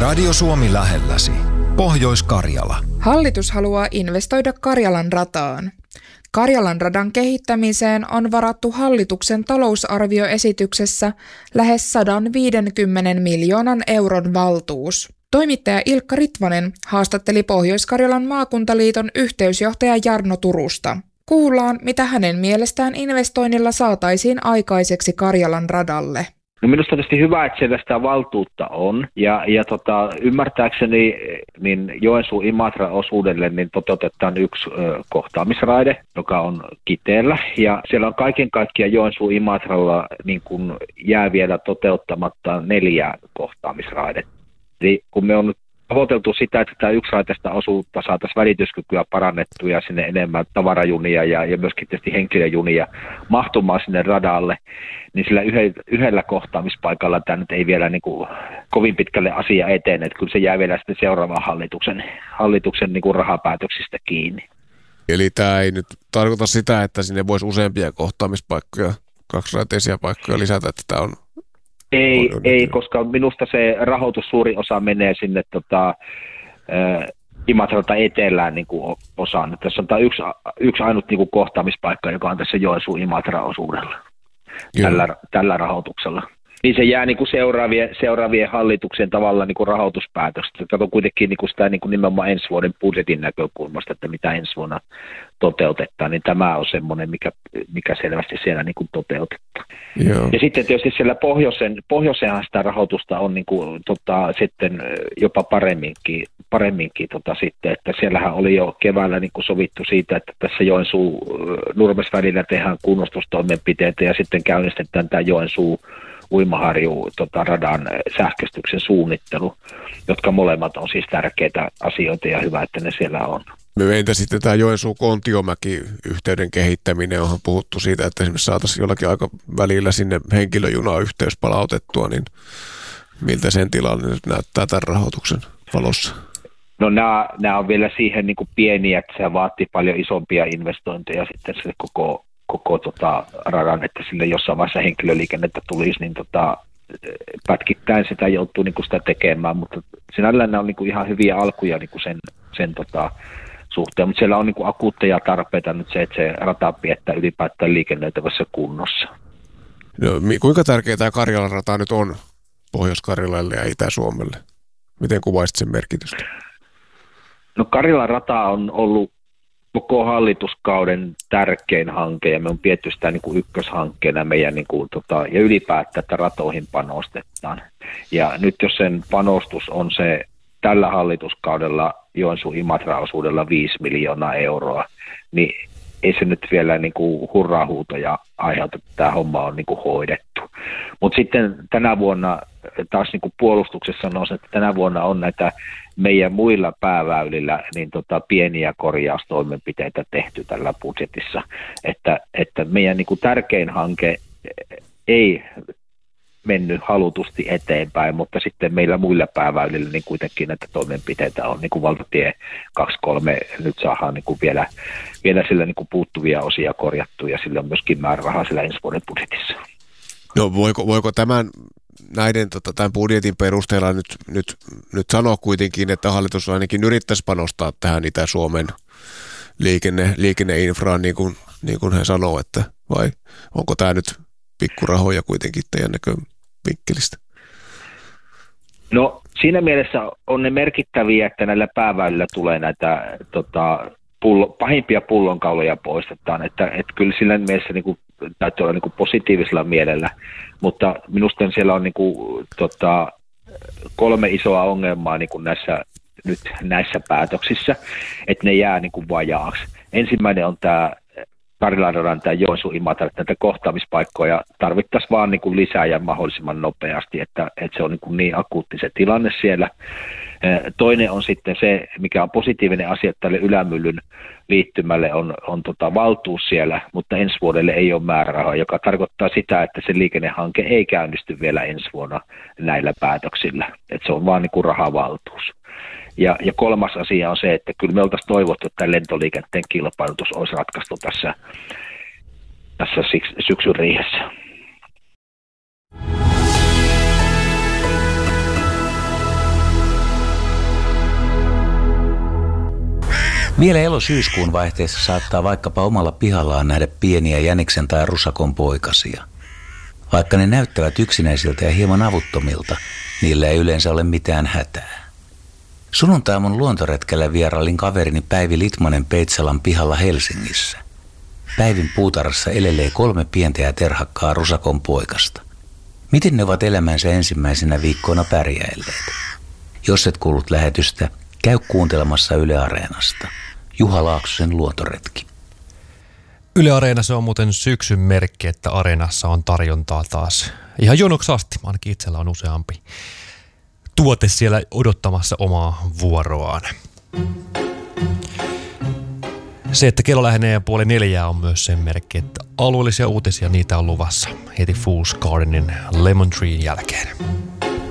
Radio Suomi lähelläsi. Pohjois-Karjala. Hallitus haluaa investoida Karjalan rataan. Karjalan radan kehittämiseen on varattu hallituksen talousarvioesityksessä lähes 150 miljoonan euron valtuus. Toimittaja Ilkka Ritvanen haastatteli Pohjois-Karjalan maakuntaliiton yhteysjohtaja Jarno Turusta. Kuullaan, mitä hänen mielestään investoinnilla saataisiin aikaiseksi Karjalan radalle. No minusta on tietysti hyvä, että siellä sitä valtuutta on ja ymmärtääkseni niin Joensuu-Imatra-osuudelle niin toteutetaan yksi kohtaamisraide, joka on Kiteellä ja siellä on kaiken kaikkiaan Joensuu-Imatralla niin kuin jää vielä toteuttamatta 4 kohtaamisraidetta. Eli kun me on nyt tavoiteltu sitä, että tämä yksiraiteista osuutta saataisiin välityskykyä parannettua ja sinne enemmän tavarajunia ja myöskin tietysti henkilöjunia mahtumaan sinne radalle, niin sillä yhdellä kohtaamispaikalla tämä nyt ei vielä niin kuin kovin pitkälle asia eteen, että kyllä se jää vielä sitten seuraavan hallituksen niin kuin rahapäätöksistä kiinni. Eli tämä ei nyt tarkoita sitä, että sinne voisi useampia kohtaamispaikkoja, kaksiraiteisia paikkoja lisätä, että tämä on... Ei, koska minusta se rahoitus suuri osa menee sinne Imatralta etelään niin kuin osaan. Tässä on tämä yksi ainut niin kuin kohtaamispaikka, joka on tässä Joensuu-Imatra-osuudella tällä rahoituksella. Niin se jää niin kuin seuraavien hallituksien tavalla niin kuin rahoituspäätöstä. Kato kuitenkin niin kuin sitä niin kuin nimenomaan ensi vuoden budjetin näkökulmasta, että mitä ensi vuonna toteutetaan, niin tämä on semmoinen, mikä selvästi siellä niin kuin toteutetaan. Joo. Ja sitten tietysti siellä pohjoisenhan sitä rahoitusta on niin kuin, sitten jopa paremminkin sitten, että siellähän oli jo keväällä niin kuin sovittu siitä, että tässä Joensuu-Nurmes välillä tehdään kunnostustoimenpiteitä ja sitten käynnistetään tämä Joensuu Uimaharju radan sähköistyksen suunnittelu, jotka molemmat on siis tärkeitä asioita ja hyvä, että ne siellä on. Entä sitten tämä Joensuu-Kontiomäki-yhteyden kehittäminen, onhan puhuttu siitä, että esimerkiksi saataisiin jollakin aika välillä sinne henkilöjunayhteys palautettua, niin miltä sen tilanne nyt näyttää tämän rahoituksen valossa? No nämä on vielä siihen niin kuin pieniä, että se vaatii paljon isompia investointeja sitten se koko radan, että sille jossain vaiheessa henkilöliikennettä tulisi, niin pätkittäin sitä joutuu niin kuin sitä tekemään, mutta sinällään nämä on niin kuin ihan hyviä alkuja niin kuin sen suhteen, mutta siellä on niin kuin akuutteja tarpeita nyt se, että se rata pidetään ylipäätään liikennöitävässä kunnossa. No, kuinka tärkeää tämä Karjalan rata nyt on Pohjois-Karjalalle ja Itä-Suomelle? Miten kuvaisit sen merkitystä? No Karjalan rata on ollut koko hallituskauden tärkein hanke ja me on pidetty sitä niin kuin ykköshankkeena meidän niin kuin, ja ylipäätään, että ratoihin panostetaan. Ja nyt jos sen panostus on se tällä hallituskaudella Joensuu-Imatra-osuudella 5 miljoonaa euroa, niin ei se nyt vielä niin kuin hurraa-huutoja aiheuta, että tämä homma on niin kuin hoidettu. Mutta sitten tänä vuonna taas niin kuin puolustuksessa nousi, että tänä vuonna on näitä meidän muilla pääväylillä niin pieniä korjaustoimenpiteitä tehty tällä budjetissa, että meidän niin kuin tärkein hanke ei mennyt halutusti eteenpäin, mutta sitten meillä muilla pääväylillä niin kuitenkin näitä toimenpiteitä on, niin kuin valtatie 23, nyt saadaan niin kuin vielä sillä niin kuin puuttuvia osia korjattu ja sillä on myöskin määrärahaa sillä ensi vuoden budjetissa. No voiko tämän budjetin perusteella nyt sanoa kuitenkin, että hallitus ainakin yrittäisi panostaa tähän Itä-Suomen liikenneinfraan, niin kuin he sanoo, että vai onko tämä nyt pikkurahoja kuitenkin teidän näkövinkkelistä? No siinä mielessä on ne merkittäviä, että näillä pääväylillä tulee näitä pahimpia pullonkauloja poistetaan, että kyllä sillä mielessä niin kuin, täytyy olla niin kuin positiivisella mielellä, mutta minusta siellä on niin kuin, 3 isoa ongelmaa niin kuin näissä päätöksissä, että ne jää niin kuin vajaaksi. Ensimmäinen on tämä Karjalan radan, tämä Joensuu-Imatra, että näitä kohtaamispaikkoja tarvittaisiin vaan niin kuin lisää ja mahdollisimman nopeasti, että se on niin akuutti se tilanne siellä. Toinen on sitten se, mikä on positiivinen asia, että tälle Ylämyllyn liittymälle on valtuus siellä, mutta ensi vuodelle ei ole määrärahaa, joka tarkoittaa sitä, että se liikennehanke ei käynnisty vielä ensi vuonna näillä päätöksillä. Että se on vaan niin kuin rahavaltuus. Ja 3. asia on se, että kyllä me oltaisiin toivottu, että lentoliikenteen kilpailutus olisi ratkaistu tässä syksyn riihessä. Vielä elo-syyskuun vaihteessa saattaa vaikkapa omalla pihallaan nähdä pieniä jäniksen tai rusakon poikasia. Vaikka ne näyttävät yksinäisiltä ja hieman avuttomilta, niillä ei yleensä ole mitään hätää. Sunnuntaiaamun luontoretkellä vierailin kaverini Päivi Litmanen Peitsalan pihalla Helsingissä. Päivin puutarhassa elelee 3 pientä ja terhakkaa rusakon poikasta. Miten ne ovat elämänsä ensimmäisenä viikkoina pärjäilleet? Jos et kuullut lähetystä, käy kuuntelemassa Yle Areenasta. Juha Laaksosen luontoretki. Yle Areena, se on muuten syksyn merkki, että Areenassa on tarjontaa taas ihan jonoksi asti. Ainakin itsellä on useampi tuote siellä odottamassa omaa vuoroaan. Se, että kello lähenee 3:30 on myös sen merkki, että alueellisia uutisia niitä on luvassa heti Fool's Gardenin Lemon Treein jälkeen.